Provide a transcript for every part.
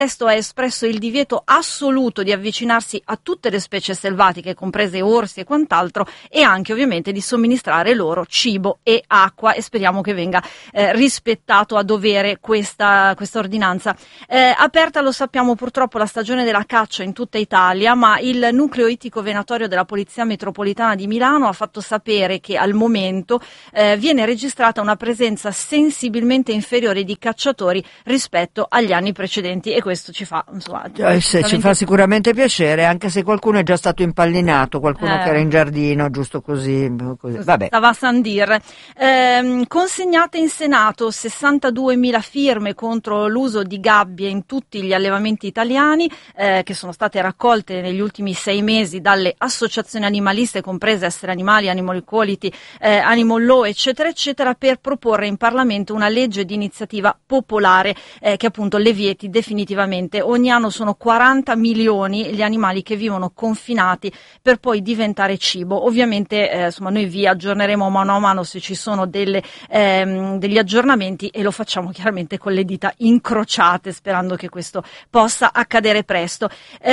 testo ha espresso il divieto assoluto di avvicinarsi a tutte le specie selvatiche, comprese orsi e quant'altro, e anche ovviamente di somministrare loro cibo e acqua, e speriamo che venga rispettato a dovere questa ordinanza. Aperta, lo sappiamo, purtroppo la stagione della caccia in tutta Italia, ma il nucleo ittico venatorio della Polizia Metropolitana di Milano ha fatto sapere che al momento viene registrata una presenza sensibilmente inferiore di cacciatori rispetto agli anni precedenti, e questo ci fa, insomma, ci fa sicuramente piacere, anche se qualcuno è già stato impallinato, qualcuno che era in giardino, giusto così. Vabbè. Stava a San Dir. Consegnate in Senato 62.000 firme contro l'uso di gabbie in tutti gli allevamenti italiani, che sono state raccolte negli ultimi 6 mesi dalle associazioni animaliste, comprese Essere Animali, Animal Equality, Animal Law, eccetera, eccetera, per proporre in Parlamento una legge di iniziativa popolare che appunto le vieti definitivamente. Ogni anno sono 40 milioni gli animali che vivono confinati per poi diventare cibo. Ovviamente insomma, noi vi aggiorneremo mano a mano se ci sono degli aggiornamenti, e lo facciamo chiaramente con le dita incrociate, sperando che questo possa accadere presto.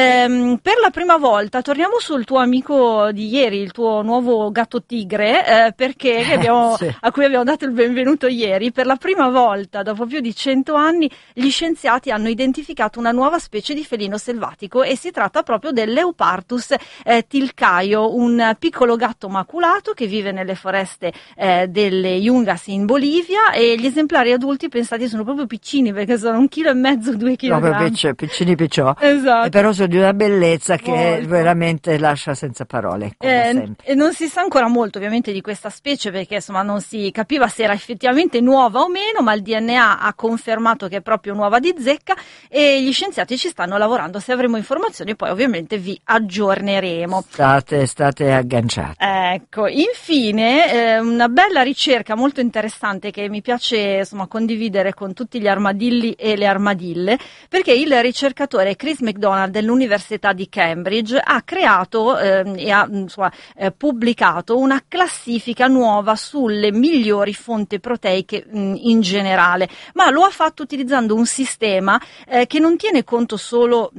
Per la prima volta torniamo sul tuo amico di ieri, il tuo nuovo gatto tigre, perché Sì. a cui abbiamo dato il benvenuto ieri. Per la prima volta dopo più di 100 anni gli scienziati hanno identificato una nuova specie di felino selvatico, e si tratta proprio del Leopartus tilcaio, un piccolo gatto maculato che vive nelle foreste delle Yungas in Bolivia, e gli esemplari adulti, pensati, sono proprio piccini, perché sono 1,5 kg, 2 kg. Proprio piccini picciò. Esatto. E però sono di una bellezza che Molto. veramente lascia senza parole, come sempre. E non si sa ancora molto ovviamente di questa specie, perché insomma non si capiva se era effettivamente nuova o meno, ma il DNA ha confermato che è proprio nuova di zecca, e gli scienziati ci stanno lavorando. Se avremo informazioni poi ovviamente vi aggiorneremo. State agganciati. Ecco, infine una bella ricerca molto interessante che mi piace insomma condividere con tutti gli armadilli e le armadille, perché il ricercatore Chris McDonald dell'Università di Cambridge ha creato e ha pubblicato una classifica nuova sulle migliori fonti proteiche in generale, ma lo ha fatto utilizzando un sistema che non tiene conto solo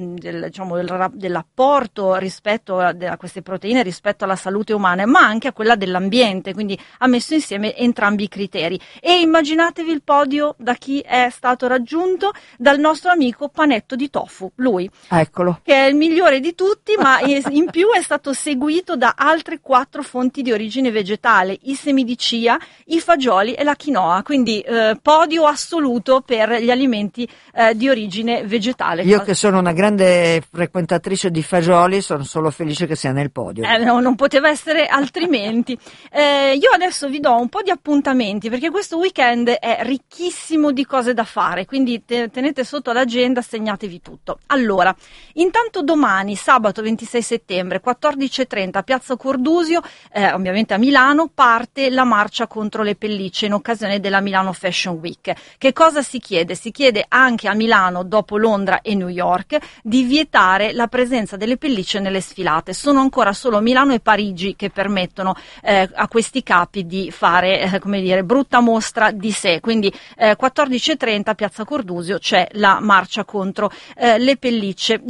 dell'apporto rispetto a queste proteine rispetto alla salute umana, ma anche a quella dell'ambiente, quindi ha messo insieme entrambi i criteri. E immaginatevi il podio da chi è stato raggiunto? Dal nostro amico Panetto di Tofu, lui. Eccolo. Che è il migliore di tutti, ma in più è stato seguito da altre 4 fonti di origine vegetale: i semi di chia, i fagioli e la quinoa, quindi podio assoluto per gli alimenti di origine vegetale. Io, che sono una grande frequentatrice di fagioli, sono solo felice che sia nel podio. No, non poteva essere altrimenti. Io adesso vi do un po' di appuntamenti, perché questo weekend è ricchissimo di cose da fare, quindi tenete sotto l'agenda, segnatevi tutto. Allora, intanto domani, sabato 26 settembre, 14:30, a Piazza Cordusio, ovviamente a Milano, parte la marcia contro le pellicce in occasione della Milano Fashion Week. Che cosa si chiede? Si chiede anche a Milano, dopo Londra e New York, di vietare la presenza delle pellicce nelle sfilate. Sono ancora solo Milano e Parigi che permettono a questi capi di fare, brutta mostra di sé. Quindi 14:30, Piazza Cordusio, c'è la marcia contro le pellicce.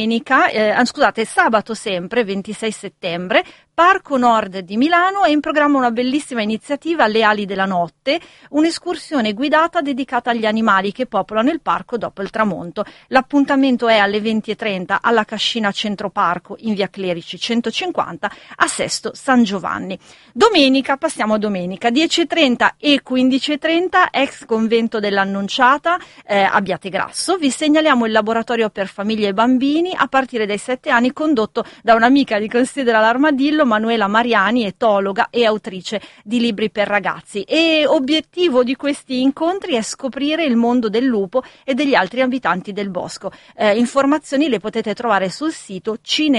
Sabato sempre, 26 settembre, Parco Nord di Milano, è in programma una bellissima iniziativa, Le ali della notte, un'escursione guidata dedicata agli animali che popolano il parco dopo il tramonto. L'appuntamento è alle 20:30 alla Cascina Centro Parco in via Clerici 150 a Sesto San Giovanni. Passiamo a domenica, 10:30 e 15:30, ex convento dell'Annunciata, Abbiategrasso. Vi segnaliamo il laboratorio per famiglie e bambini a partire dai 7 anni, condotto da un'amica di Considera l'Armadillo, Manuela Mariani, etologa e autrice di libri per ragazzi. E obiettivo di questi incontri è scoprire il mondo del lupo e degli altri abitanti del bosco. Informazioni le potete trovare sul sito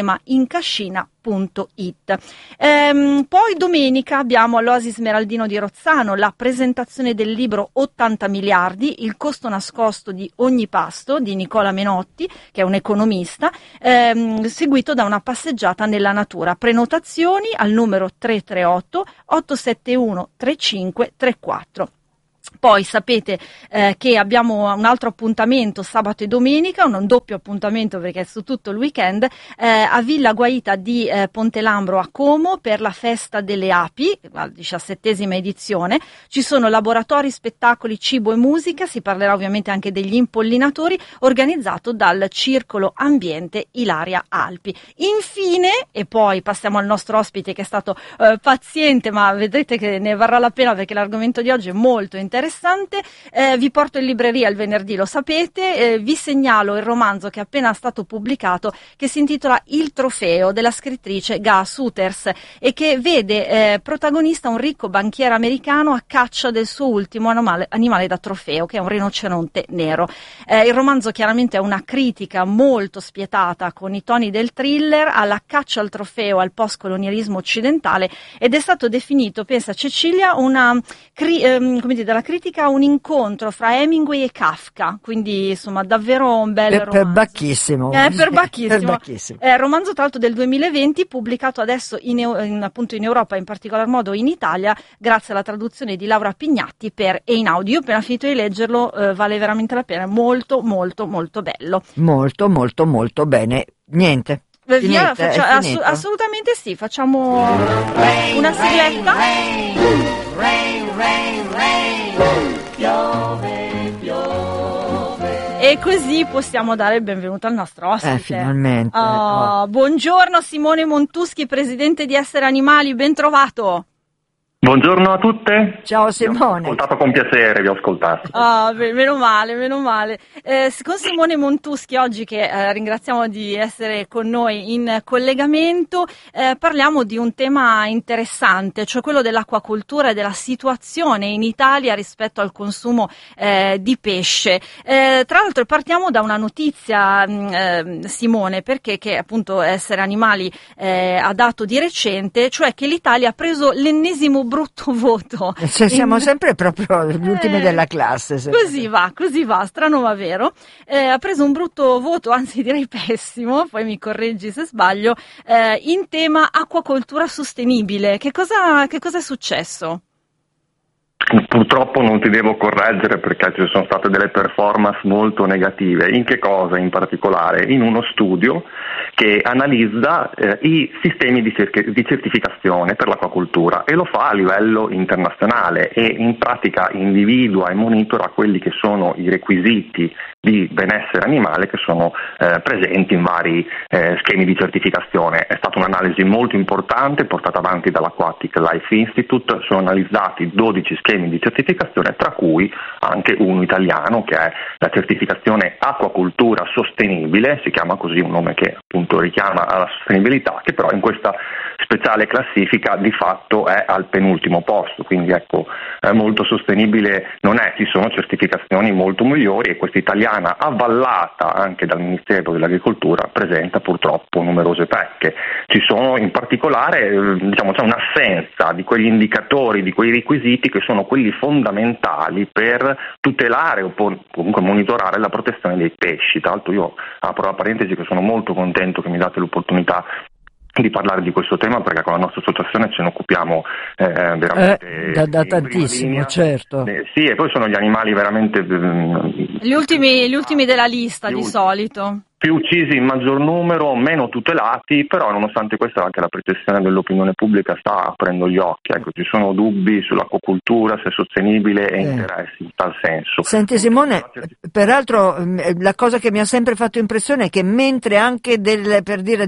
cinemaincascina.it. Poi domenica abbiamo all'Oasi Smeraldino di Rozzano la presentazione del libro 80 miliardi, il costo nascosto di ogni pasto, di Nicola Menotti, che è un economista, seguito da una passeggiata nella natura. Prenotazioni al numero 338 871 3534. Poi sapete che abbiamo un altro appuntamento sabato e domenica, un doppio appuntamento perché è su tutto il weekend, a Villa Guaita di Ponte Lambro a Como per la festa delle api, la 17ª edizione. Ci sono laboratori, spettacoli, cibo e musica, si parlerà ovviamente anche degli impollinatori, organizzato dal Circolo Ambiente Ilaria Alpi. Infine, e poi passiamo al nostro ospite che è stato paziente, ma vedrete che ne varrà la pena perché l'argomento di oggi è molto interessante. Vi porto in libreria il venerdì, lo sapete, vi segnalo il romanzo che è appena stato pubblicato, che si intitola Il trofeo, della scrittrice Gaa Souters, e che vede protagonista un ricco banchiere americano a caccia del suo ultimo animale da trofeo, che è un rinoceronte nero. Il romanzo chiaramente è una critica molto spietata, con i toni del thriller, alla caccia al trofeo, al postcolonialismo occidentale, ed è stato definito, pensa Cecilia, dalla critica un incontro fra Hemingway e Kafka, quindi insomma davvero un bel romanzo. Perbacchissimo. Perbacchissimo. Romanzo tra l'altro del 2020, pubblicato adesso appunto in Europa, in particolar modo in Italia, grazie alla traduzione di Laura Pignatti per Einaudi. Io ho appena finito di leggerlo, vale veramente la pena, è molto molto molto bello. Molto molto molto bene. Niente. Assolutamente sì, facciamo una sigletta. E così possiamo dare il benvenuto al nostro ospite. Finalmente. Buongiorno Simone Montuschi, presidente di Essere Animali, ben trovato. Buongiorno a tutte. Ciao Simone. Vi ho ascoltato con piacere, vi ho ascoltato. Meno male. Con Simone Montuschi oggi, che ringraziamo di essere con noi in collegamento, parliamo di un tema interessante, cioè quello dell'acquacoltura e della situazione in Italia rispetto al consumo di pesce. Tra l'altro partiamo da una notizia, Simone, perché che appunto Essere Animali ha dato di recente, cioè che l'Italia ha preso l'ennesimo brutto voto. Siamo sempre proprio gli ultimi della classe. Così va, strano ma vero. Ha preso un brutto voto, anzi direi pessimo, poi mi correggi se sbaglio, in tema acquacoltura sostenibile. Che cosa è successo? Purtroppo non ti devo correggere perché ci sono state delle performance molto negative. In che cosa in particolare? In uno studio che analizza i sistemi di certificazione per l'acquacoltura e lo fa a livello internazionale e in pratica individua e monitora quelli che sono i requisiti di benessere animale che sono presenti in vari schemi di certificazione. È stata un'analisi molto importante portata avanti dall'Aquatic Life Institute, sono analizzati 12 schemi di certificazione, tra cui anche uno italiano che è la certificazione Acquacoltura Sostenibile, si chiama così, un nome che appunto richiama alla sostenibilità, che però in questa speciale classifica di fatto è al penultimo posto, quindi ecco, molto sostenibile non è, ci sono certificazioni molto migliori e questa italiana, avvallata anche dal Ministero dell'Agricoltura, presenta purtroppo numerose pecche. Ci sono in particolare, c'è un'assenza di quegli indicatori, di quei requisiti che sono quelli fondamentali per tutelare o comunque monitorare la protezione dei pesci. Tra l'altro io apro la parentesi che sono molto contento che mi date l'opportunità di parlare di questo tema perché con la nostra associazione ce ne occupiamo veramente da tantissimo, certo. Sì, e poi sono gli animali veramente gli ultimi della lista di solito. Più uccisi in maggior numero, meno tutelati, però nonostante questo anche la percezione dell'opinione pubblica sta aprendo gli occhi. Ecco, ci sono dubbi sull'acquacoltura, se è sostenibile e interessi in tal senso. Senti Simone, peraltro la cosa che mi ha sempre fatto impressione è che mentre anche degli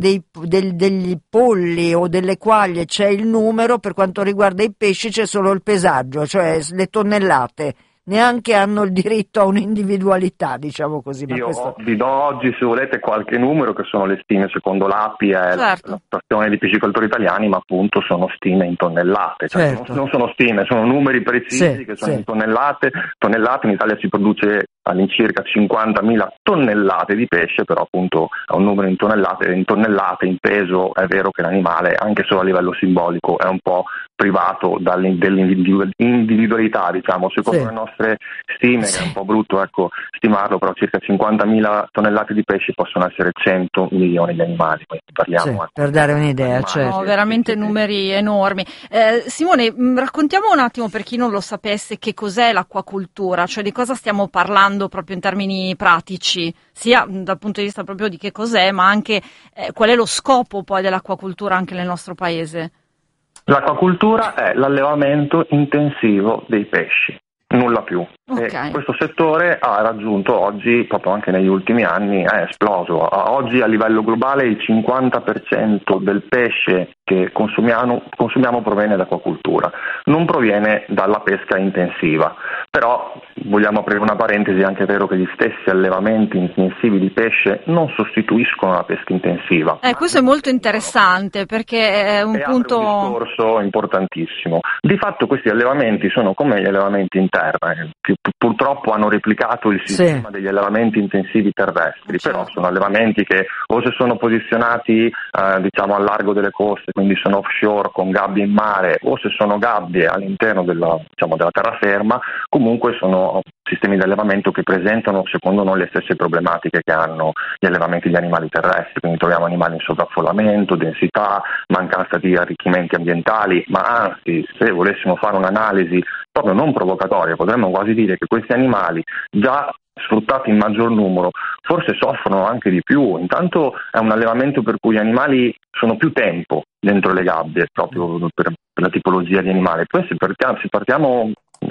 polli o delle quaglie c'è il numero, per quanto riguarda i pesci c'è solo il pesaggio, cioè le tonnellate. Neanche hanno il diritto a un'individualità, diciamo così. Io vi do oggi, se volete, qualche numero che sono le stime secondo l'API e l'Associazione di Piscicoltori Italiani, ma appunto sono stime in tonnellate, cioè non sono stime, sono numeri precisi che sono in tonnellate. In Italia si produce all'incirca 50.000 tonnellate di pesce, però appunto è un numero in tonnellate, in peso è vero che l'animale, anche solo a livello simbolico, è un po' privato dell'individualità, diciamo, secondo le nostre stime, che è un po' brutto stimarlo, però circa 50.000 tonnellate di pesce possono essere 100 milioni di animali, quindi parliamo per dare un'idea, certo. No, veramente numeri enormi. Simone, raccontiamo un attimo, per chi non lo sapesse, che cos'è l'acquacultura, cioè di cosa stiamo parlando proprio in termini pratici, sia dal punto di vista proprio di che cos'è, ma anche qual è lo scopo poi dell'acquacultura anche nel nostro paese. L'acquacultura è l'allevamento intensivo dei pesci, nulla più. Okay. E questo settore ha raggiunto oggi, proprio anche negli ultimi anni, è esploso. Oggi a livello globale il 50% del pesce che consumiamo proviene da acquacultura, non proviene dalla pesca intensiva. Però vogliamo aprire una parentesi, è anche vero che gli stessi allevamenti intensivi di pesce non sostituiscono la pesca intensiva. Questo è molto interessante, perché è un punto... Apre un discorso importantissimo. Di fatto questi allevamenti sono come gli allevamenti in terra, che purtroppo hanno replicato il sistema degli allevamenti intensivi terrestri, però sono allevamenti che o se sono posizionati diciamo al largo delle coste, quindi sono offshore con gabbie in mare, o se sono gabbie all'interno della terraferma, comunque sono sistemi di allevamento che presentano secondo noi le stesse problematiche che hanno gli allevamenti di animali terrestri, quindi troviamo animali in sovraffollamento, densità, mancanza di arricchimenti ambientali, ma anzi, se volessimo fare un'analisi proprio non provocatoria, potremmo quasi dire che questi animali, già sfruttati in maggior numero, forse soffrono anche di più. Intanto è un allevamento per cui gli animali sono più tempo dentro le gabbie, proprio per la tipologia di animale. Poi se parliamo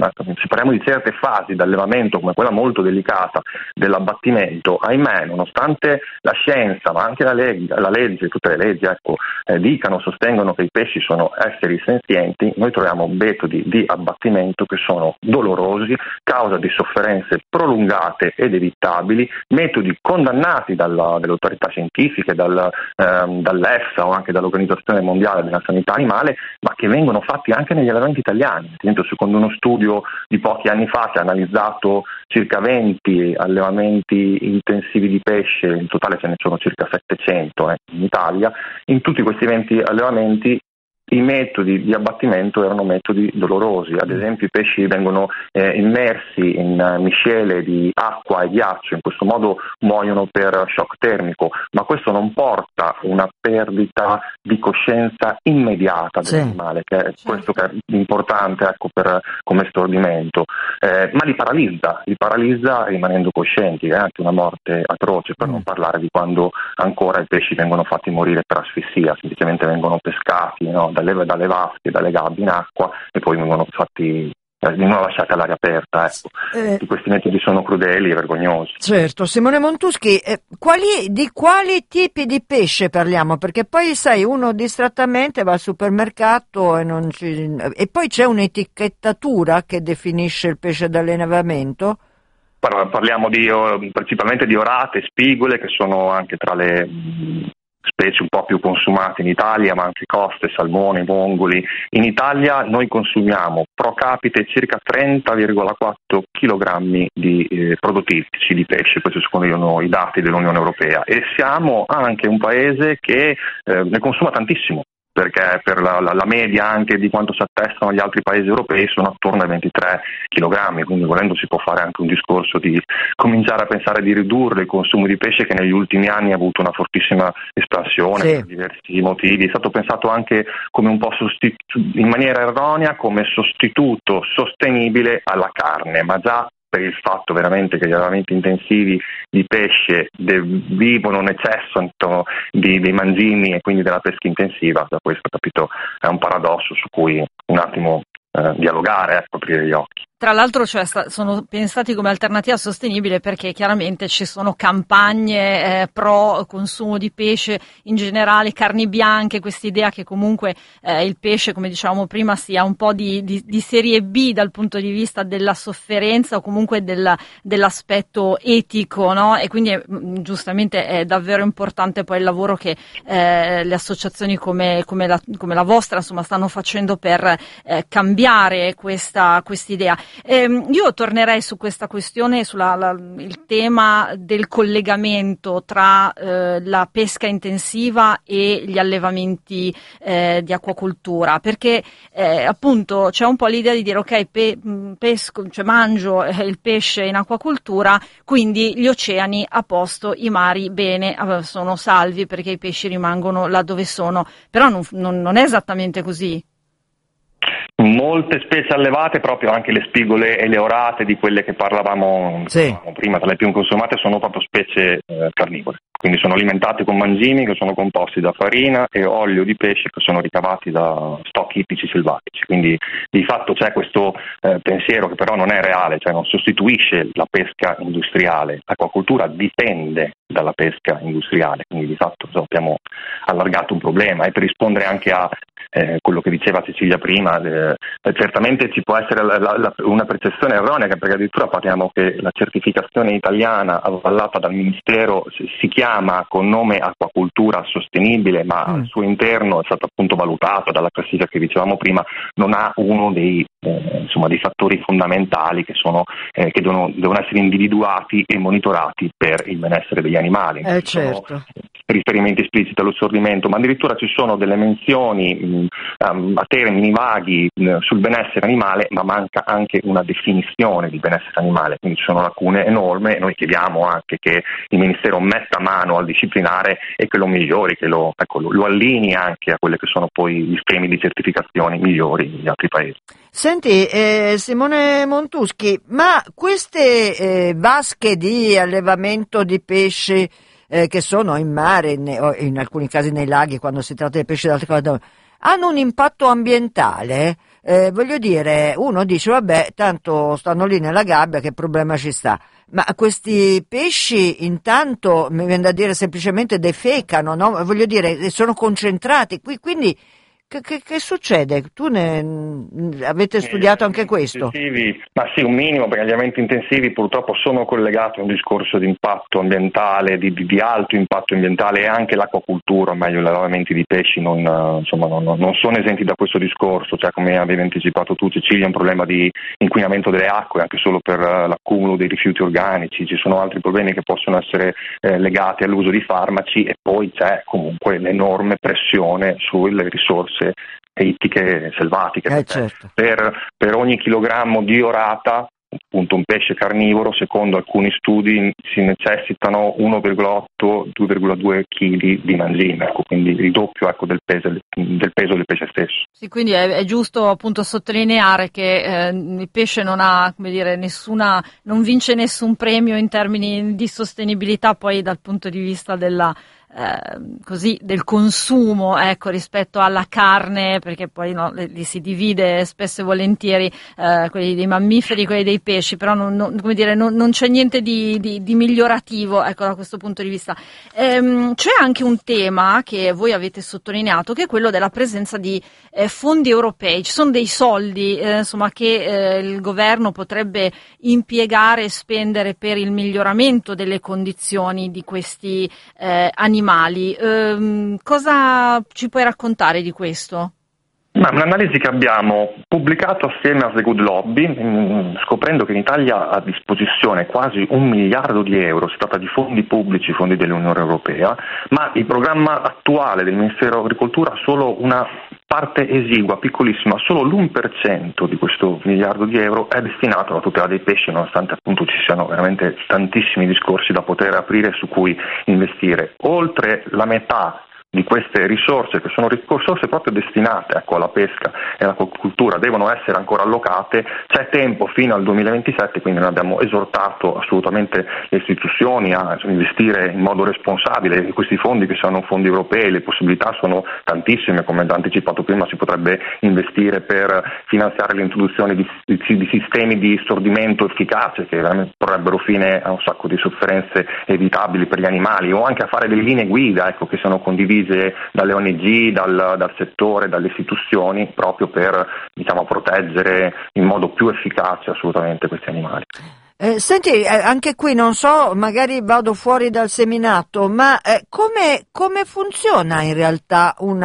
di certe fasi d'allevamento, come quella molto delicata dell'abbattimento, ahimè, nonostante la scienza, ma anche la legge, tutte le leggi, sostengono che i pesci sono esseri senzienti, noi troviamo metodi di abbattimento che sono dolorosi, causa di sofferenze prolungate ed evitabili, metodi condannati dalle autorità scientifiche, dall'EFSA o anche dall'Organizzazione Mondiale della Sanità Animale, ma che vengono fatti anche negli allevamenti italiani. Ad esempio, secondo uno studio di pochi anni fa che ha analizzato circa 20 allevamenti intensivi di pesce, in totale ce ne sono circa 700 in Italia, in tutti questi 20 allevamenti i metodi di abbattimento erano metodi dolorosi. Ad esempio, i pesci vengono immersi in miscele di acqua e ghiaccio, in questo modo muoiono per shock termico, ma questo non porta una perdita di coscienza immediata dell'animale, che è questo che è importante come stordimento, ma li paralizza rimanendo coscienti, è anche una morte atroce, per non parlare di quando ancora i pesci vengono fatti morire per asfissia, semplicemente vengono pescati dalle vasche, dalle gabbie in acqua e poi vengono fatti di nuovo lasciati all'aria aperta. Questi metodi sono crudeli e vergognosi. Certo. Simone Montuschi, di quali tipi di pesce parliamo? Perché poi sai, uno distrattamente va al supermercato e poi c'è un'etichettatura che definisce il pesce d'allevamento? Parliamo principalmente di orate, spigole, che sono anche tra le specie un po' più consumate in Italia, ma anche coste, salmoni, vongoli. In Italia noi consumiamo pro capite circa 30,4 kg di prodotti ittici di pesce, questi secondo i dati dell'Unione Europea, e siamo anche un paese che ne consuma tantissimo, perché per la media anche di quanto si attestano gli altri paesi europei sono attorno ai 23 kg, quindi volendo si può fare anche un discorso di cominciare a pensare di ridurre il consumo di pesce, che negli ultimi anni ha avuto una fortissima espansione per diversi motivi. È stato pensato anche come un po' in maniera erronea come sostituto sostenibile alla carne, ma già per il fatto veramente che gli allevamenti intensivi di pesce necessitano dei mangimi e quindi della pesca intensiva. Da questo, capito, è un paradosso su cui un attimo dialogare, aprire gli occhi. Tra l'altro sono pensati come alternativa sostenibile perché chiaramente ci sono campagne pro consumo di pesce in generale, carni bianche, quest'idea che comunque il pesce, come dicevamo prima, sia un po' di serie B dal punto di vista della sofferenza o comunque dell'aspetto etico, no? E quindi giustamente è davvero importante poi il lavoro che le associazioni come la vostra insomma stanno facendo per cambiare quest'idea. Io tornerei su questa questione, il tema del collegamento tra la pesca intensiva e gli allevamenti di acquacoltura, perché appunto c'è un po' l'idea di dire ok, pesco, cioè mangio il pesce in acquacoltura, quindi gli oceani a posto, i mari bene, sono salvi perché i pesci rimangono là dove sono, però non è esattamente così. Molte specie allevate, proprio anche le spigole e le orate di quelle che parlavamo prima, tra le più consumate, sono proprio specie carnivore. Quindi sono alimentate con mangimi che sono composti da farina e olio di pesce che sono ricavati da stock ittici selvatici. Quindi di fatto c'è questo pensiero che però non è reale, cioè non sostituisce la pesca industriale. L'acquacoltura dipende dalla pesca industriale, quindi di fatto abbiamo allargato un problema. E per rispondere anche a quello che diceva Cecilia prima, certamente ci può essere una percezione erronea, perché addirittura parliamo che la certificazione italiana avallata dal Ministero si chiama con nome acquacoltura sostenibile, ma al suo interno è stata appunto valutata dalla classifica che dicevamo prima, non ha uno dei fattori fondamentali che devono essere individuati e monitorati per il benessere degli animali. Certo. Riferimenti espliciti all'assorbimento, ma addirittura ci sono delle menzioni a termini vaghi sul benessere animale, ma manca anche una definizione di benessere animale, quindi ci sono lacune enormi. Noi chiediamo anche che il Ministero metta mano al disciplinare e che lo migliori, che lo allinei anche a quelle che sono poi gli schemi di certificazione migliori negli altri paesi. Senti, Simone Montuschi, ma queste vasche di allevamento di pesci che sono in mare o in alcuni casi nei laghi quando si tratta di pesci d'alta qualità, hanno un impatto ambientale? Voglio dire, uno dice vabbè, tanto stanno lì nella gabbia, che problema ci sta? Ma questi pesci intanto, mi viene da dire, semplicemente defecano, no? Voglio dire, sono concentrati, quindi che succede? Tu avete studiato anche questo? Ma sì, un minimo, perché gli allevamenti intensivi purtroppo sono collegati a un discorso di impatto ambientale, di alto impatto ambientale, e anche l'acquacoltura, o meglio gli allevamenti di pesci non sono esenti da questo discorso. Cioè, come avevi anticipato tu, Cecilia, è un problema di inquinamento delle acque, anche solo per l'accumulo dei rifiuti organici. Ci sono altri problemi che possono essere legati all'uso di farmaci, e poi c'è comunque l'enorme pressione sulle risorse ittiche selvatiche. Certo. Per ogni chilogrammo di orata, appunto un pesce carnivoro, secondo alcuni studi si necessitano 1,8-2,2 kg di mangime, quindi il doppio del peso del pesce stesso. Sì, quindi è giusto appunto sottolineare che il pesce non ha, come dire, non vince nessun premio in termini di sostenibilità poi dal punto di vista del consumo, ecco, rispetto alla carne, perché poi li si divide spesso e volentieri, quelli dei mammiferi, quelli dei pesci, però non c'è niente di migliorativo, ecco, da questo punto di vista. C'è anche un tema che voi avete sottolineato, che è quello della presenza di fondi europei. Ci sono dei soldi che il governo potrebbe impiegare e spendere per il miglioramento delle condizioni di questi animali. Cosa ci puoi raccontare di questo? Un'analisi che abbiamo pubblicato assieme a The Good Lobby, scoprendo che in Italia ha a disposizione quasi 1 miliardo di euro, si tratta di fondi pubblici, fondi dell'Unione Europea, ma il programma attuale del Ministero dell'Agricoltura ha solo una parte esigua, piccolissima, solo l'1% di questo miliardo di euro è destinato alla tutela dei pesci, nonostante appunto ci siano veramente tantissimi discorsi da poter aprire su cui investire. Oltre la metà di queste risorse, che sono risorse proprio destinate alla pesca e all'acquacoltura, devono essere ancora allocate. C'è tempo fino al 2027, quindi noi abbiamo esortato assolutamente le istituzioni a investire in modo responsabile in questi fondi, che sono fondi europei. Le possibilità sono tantissime, come anticipato prima si potrebbe investire per finanziare l'introduzione di sistemi di stordimento efficace che veramente porrebbero fine a un sacco di sofferenze evitabili per gli animali, o anche a fare delle linee guida che siano condivise dalle ONG, dal settore, dalle istituzioni, proprio per proteggere in modo più efficace assolutamente questi animali. Senti, anche qui non so, magari vado fuori dal seminato, ma come funziona in realtà un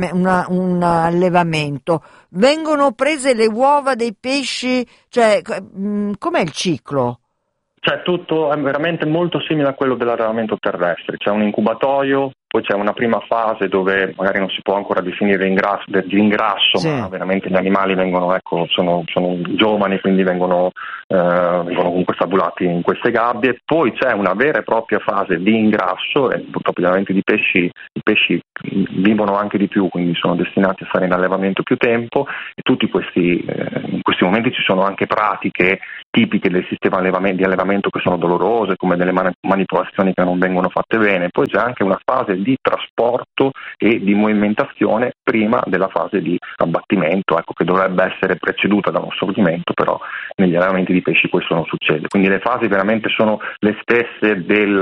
allevamento? Vengono prese le uova dei pesci, cioè com'è il ciclo? Cioè tutto è veramente molto simile a quello dell'allevamento terrestre, c'è un incubatorio, poi c'è una prima fase dove magari non si può ancora definire l'ingrasso, Sì. ma veramente gli animali vengono, sono giovani, quindi vengono comunque stabulati in queste gabbie, poi c'è una vera e propria fase di ingrasso e purtroppo gli allevamenti i pesci vivono anche di più, quindi sono destinati a stare in allevamento più tempo e in questi momenti ci sono anche pratiche tipiche del sistema di allevamento che sono dolorose, come delle manipolazioni che non vengono fatte bene. Poi c'è anche una fase di trasporto e di movimentazione prima della fase di abbattimento, che dovrebbe essere preceduta da uno stordimento, però negli allevamenti di pesci questo non succede. Quindi le fasi veramente sono le stesse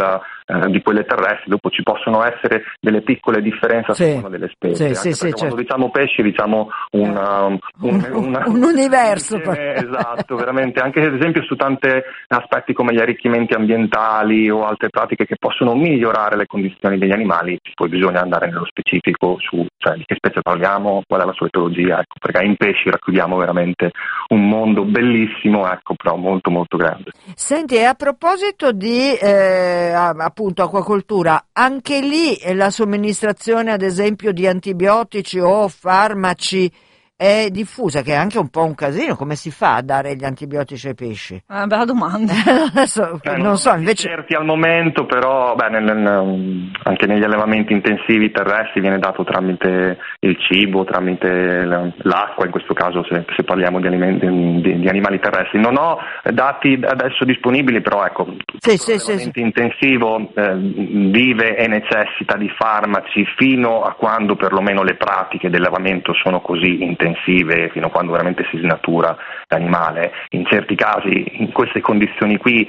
di quelle terrestri, dopo ci possono essere delle piccole differenze a seconda delle specie. Quando diciamo pesci diciamo un universo. Esatto, veramente, anche ad esempio su tanti aspetti come gli arricchimenti ambientali o altre pratiche che possono migliorare le condizioni degli animali, poi bisogna andare nello specifico su di che specie parliamo, qual è la sua etologia, perché in pesci racchiudiamo veramente un mondo bellissimo, però molto molto grande. Senti, a proposito di appunto acquacoltura, anche lì la somministrazione ad esempio di antibiotici o farmaci è diffusa, che è anche un po' un casino. Come si fa a dare gli antibiotici ai pesci? Bella domanda. Adesso non so, invece certi al momento, però anche negli allevamenti intensivi terrestri viene dato tramite il cibo, tramite l'acqua, in questo caso se parliamo di animali terrestri. Non ho dati adesso disponibili, però l'allevamento intensivo vive e necessita di farmaci fino a quando perlomeno le pratiche del allevamento sono così intensive, fino a quando veramente si snatura l'animale. In certi casi, in queste condizioni qui,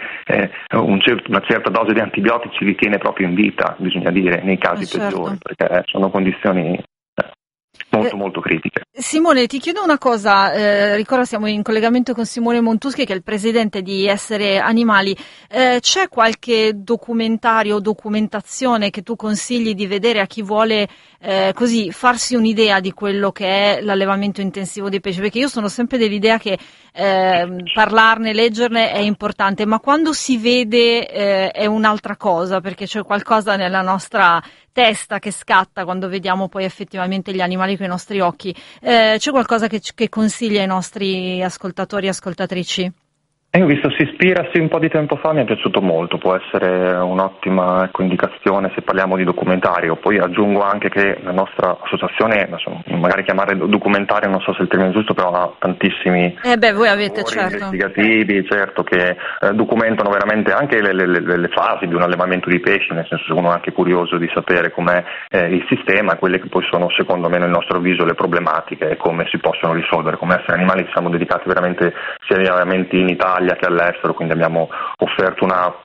una certa dose di antibiotici li tiene proprio in vita, bisogna dire, nei casi peggiori, perché sono condizioni molto molto critiche. Simone, ti chiedo una cosa, ricordo siamo in collegamento con Simone Montuschi che è il presidente di Essere Animali, c'è qualche documentario o documentazione che tu consigli di vedere a chi vuole così farsi un'idea di quello che è l'allevamento intensivo dei pesci? Perché io sono sempre dell'idea che parlarne, leggerne è importante, ma quando si vede è un'altra cosa, perché c'è qualcosa nella nostra testa che scatta quando vediamo poi effettivamente gli animali con i nostri occhi. C'è qualcosa che consiglia ai nostri ascoltatori e ascoltatrici? Io ho visto Seaspiracy un po' di tempo fa, mi è piaciuto molto, può essere un'ottima indicazione se parliamo di documentario. Poi aggiungo anche che la nostra associazione, magari chiamare documentario non so se è il termine giusto, però ha tantissimi voi avete investigativi, certo, che documentano veramente anche le fasi di un allevamento di pesci, nel senso se uno è anche curioso di sapere com'è il sistema, e quelle che poi sono secondo me nel nostro avviso le problematiche e come si possono risolvere. Come Essere Animali ci siamo dedicati veramente sia agli allevamenti in Italia che all'estero, quindi abbiamo offerto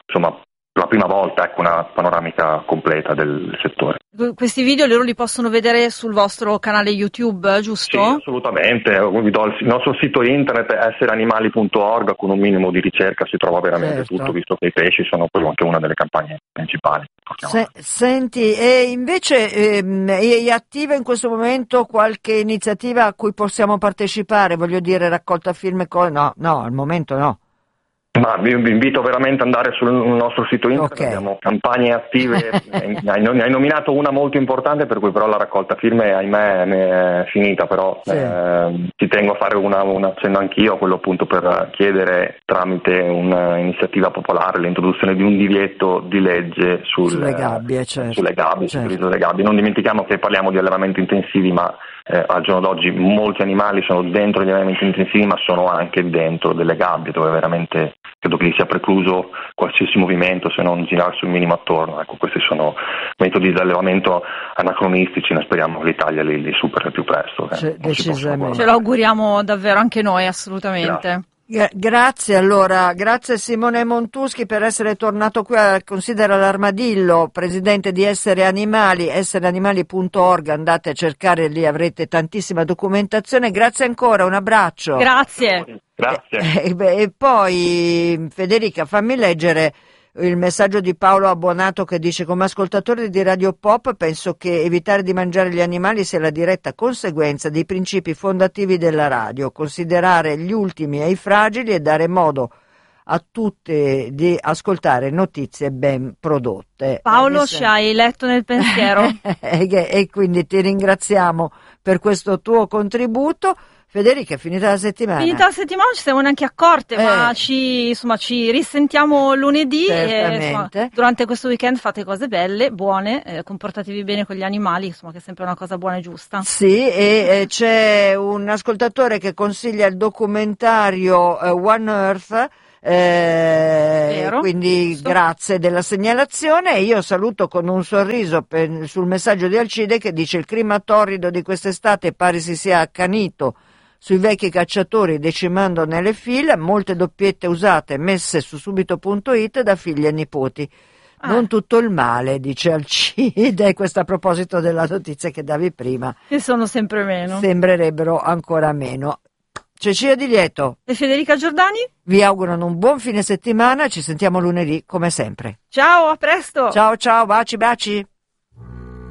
la prima volta una panoramica completa del settore. Questi video loro li possono vedere sul vostro canale YouTube, giusto? Sì, assolutamente. Vi do il nostro sito internet essereanimali.org, con un minimo di ricerca si trova veramente tutto, visto che i pesci sono poi anche una delle campagne principali. Senti, e invece è attiva in questo momento qualche iniziativa a cui possiamo partecipare? Voglio dire, raccolta firme? No, al momento no. Ma vi invito veramente ad andare sul nostro sito internet, abbiamo campagne attive, hai nominato una molto importante, per cui però la raccolta firme ahimè è finita, però ci tengo a fare un accenno anch'io, quello appunto per chiedere tramite un'iniziativa popolare l'introduzione di un divieto di legge sulle gabbie, sull'utilizzo delle gabbie. Non dimentichiamo che parliamo di allevamenti intensivi, ma al giorno d'oggi molti animali sono dentro gli allevamenti intensivi, ma sono anche dentro delle gabbie, dove veramente credo che gli sia precluso qualsiasi movimento se non girarsi un minimo attorno. Questi sono metodi di allevamento anacronistici, noi speriamo che l'Italia li superi più presto. Decisamente. Ce lo auguriamo davvero anche noi, assolutamente. Grazie. Grazie allora, grazie Simone Montuschi per essere tornato qui a Considera l'Armadillo, presidente di Essere Animali, essereanimali.org, andate a cercare, lì avrete tantissima documentazione. Grazie ancora, un abbraccio. Grazie. Grazie. E poi Federica, fammi leggere il messaggio di Paolo Abbonato che dice: come ascoltatore di Radio Pop penso che evitare di mangiare gli animali sia la diretta conseguenza dei principi fondativi della radio, considerare gli ultimi e i fragili e dare modo a tutte di ascoltare notizie ben prodotte. Paolo, ci hai letto nel pensiero. E quindi ti ringraziamo per questo tuo contributo. Federica, è finita la settimana. Finita la settimana, non ci siamo neanche accorte, ma ci risentiamo lunedì e durante questo weekend fate cose belle, buone, comportatevi bene con gli animali, insomma, che è sempre una cosa buona e giusta. Sì, e c'è un ascoltatore che consiglia il documentario One Earth, quindi giusto. Grazie della segnalazione. Io saluto con un sorriso sul messaggio di Alcide che dice: il clima torrido di quest'estate pare si sia accanito sui vecchi cacciatori, decimando nelle file, molte doppiette usate messe su subito.it da figli e nipoti. Non tutto il male, dice Alcide. Questo a proposito della notizia che davi prima. Che sono sempre meno. Sembrerebbero ancora meno. Cecilia Di Lieto e Federica Giordani vi augurano un buon fine settimana. Ci sentiamo lunedì come sempre. Ciao, a presto. Ciao, baci.